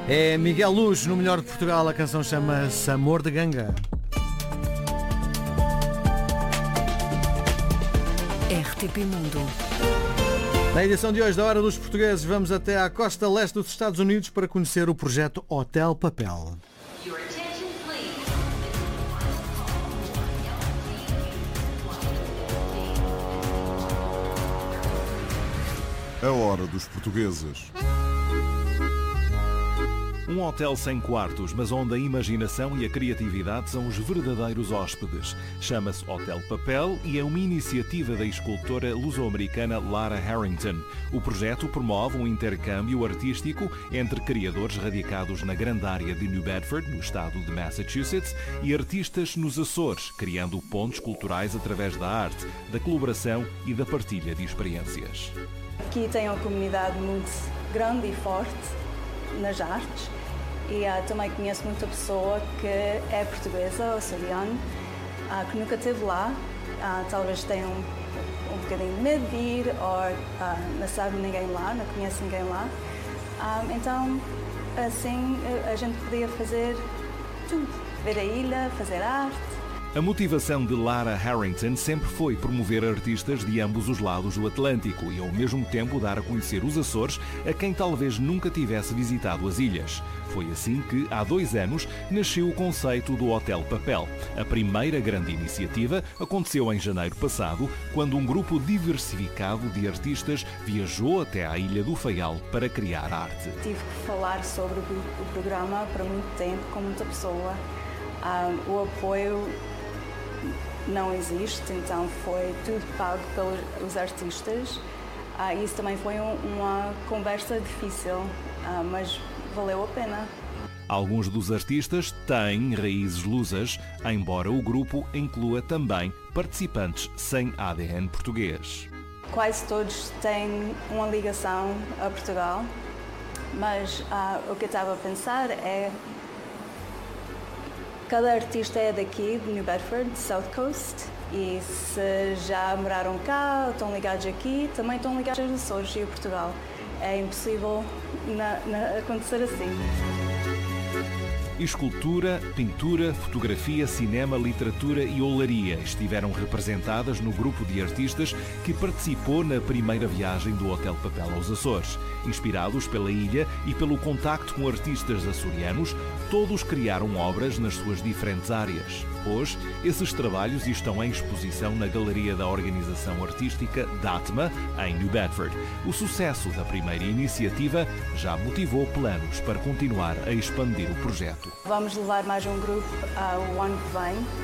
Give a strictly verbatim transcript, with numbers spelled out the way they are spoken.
É Miguel Luz, no Melhor de Portugal. A canção chama-se Amor de Ganga. R T P Mundo. Na edição de hoje da Hora dos Portugueses, vamos até à costa leste dos Estados Unidos para conhecer o projeto Hotel Papel. A Hora dos Portugueses. Um hotel sem quartos, mas onde a imaginação e a criatividade são os verdadeiros hóspedes. Chama-se Hotel Papel e é uma iniciativa da escultora luso-americana Lara Harrington. O projeto promove um intercâmbio artístico entre criadores radicados na grande área de New Bedford, no estado de Massachusetts, e artistas nos Açores, criando pontos culturais através da arte, da colaboração e da partilha de experiências. Aqui tem uma comunidade muito grande e forte nas artes e uh, também conheço muita pessoa que é portuguesa, açoriana, uh, que nunca esteve lá, uh, talvez tenha um, um bocadinho de medo de ir ou uh, não sabe ninguém lá, não conhece ninguém lá. Um, então, assim, a gente podia fazer tudo, ver a ilha, fazer arte. A motivação de Lara Harrington sempre foi promover artistas de ambos os lados do Atlântico e, ao mesmo tempo, dar a conhecer os Açores a quem talvez nunca tivesse visitado as ilhas. Foi assim que, há dois anos, nasceu o conceito do Hotel Papel. A primeira grande iniciativa aconteceu em janeiro passado, quando um grupo diversificado de artistas viajou até à Ilha do Faial para criar arte. Tive que falar sobre o programa para muito tempo, com muita pessoa. Um, o apoio não existe, então foi tudo pago pelos artistas. Ah, isso também foi um, uma conversa difícil, ah, mas valeu a pena. Alguns dos artistas têm raízes lusas, embora o grupo inclua também participantes sem A D N português. Quase todos têm uma ligação a Portugal, mas ah, o que eu estava a pensar é cada artista é daqui, de New Bedford, South Coast, e se já moraram cá, ou estão ligados aqui, também estão ligados aos Açores e a Portugal. É impossível na, na acontecer assim. Escultura, pintura, fotografia, cinema, literatura e olaria estiveram representadas no grupo de artistas que participou na primeira viagem do Hotel Papel aos Açores. Inspirados pela ilha e pelo contacto com artistas açorianos, todos criaram obras nas suas diferentes áreas. Hoje, esses trabalhos estão em exposição na Galeria da Organização Artística Datma, em New Bedford. O sucesso da primeira iniciativa já motivou planos para continuar a expandir o projeto. Vamos levar mais um grupo ao ano que vem